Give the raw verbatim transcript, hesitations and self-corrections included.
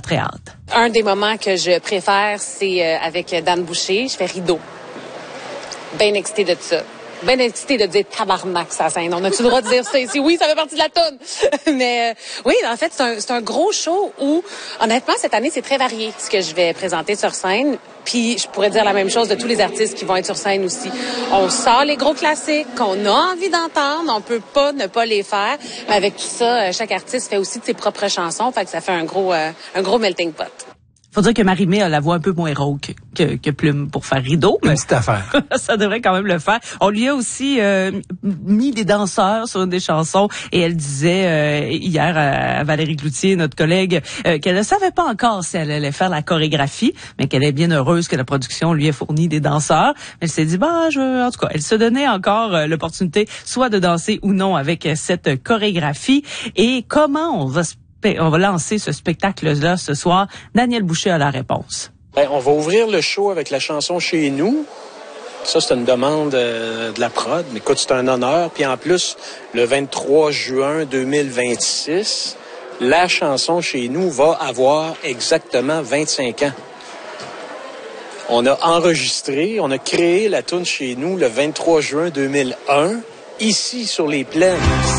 très hâte. Un des moments que je préfère, c'est euh, avec Dan Boucher. Je fais rideau. Bien excitée de ça. Bien excitée de dire tabarnak sa scène. On a-tu le droit de dire ça ici? Oui, ça fait partie de la toune. Mais euh, oui, en fait, c'est un, c'est un gros show où, honnêtement, cette année, c'est très varié ce que je vais présenter sur scène. Puis je pourrais dire la même chose de tous les artistes qui vont être sur scène aussi. On sort les gros classiques qu'on a envie d'entendre. On peut pas ne pas les faire. Mais avec tout ça, chaque artiste fait aussi de ses propres chansons. Fait que ça fait un gros, euh, un gros melting pot. Faut dire que Marie-Mé a la voix un peu moins rauque que, que Plume pour faire rideau. Une Mais petite affaire. ça devrait quand même le faire. On lui a aussi euh, mis des danseurs sur des chansons et elle disait euh, hier à Valérie Cloutier, notre collègue, euh, qu'elle ne savait pas encore si elle allait faire la chorégraphie, mais qu'elle est bien heureuse que la production lui ait fourni des danseurs. Elle s'est dit, bah, je, en tout cas, elle se donnait encore euh, l'opportunité soit de danser ou non avec cette chorégraphie. Et comment on va se On va lancer ce spectacle-là ce soir. Daniel Boucher a la réponse. Ben, on va ouvrir le show avec la chanson Chez nous. Ça, c'est une demande euh, de la prod. Mais écoute, c'est un honneur. Puis en plus, le vingt-trois juin deux mille vingt-six, la chanson Chez nous va avoir exactement vingt-cinq ans. On a enregistré, on a créé la toune Chez nous le vingt-trois juin deux mille un, ici sur les plaines.